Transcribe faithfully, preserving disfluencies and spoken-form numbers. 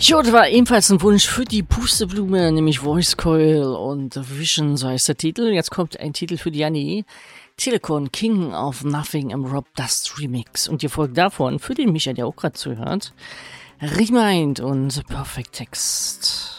Jo, das war ebenfalls ein Wunsch für die Pusteblume, nämlich Voice Coil und Vision, so heißt der Titel. Jetzt kommt ein Titel für die Janni. Telecon, King of Nothing im Rob Dust Remix. Und ihr folgt davon, für den Micha, der auch gerade zuhört, Remind und Perfect Text.